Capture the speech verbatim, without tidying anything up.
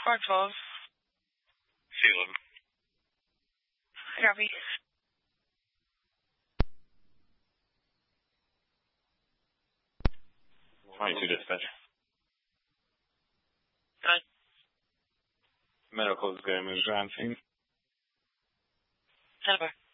five twelve. C eleven. Copy. twenty-two dispatch. Nine. Medical is going to move ground scene. Ten bar.